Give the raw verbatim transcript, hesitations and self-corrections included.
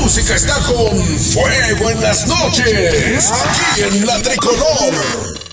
música está con fuego en las noches, aquí en La Tricolor.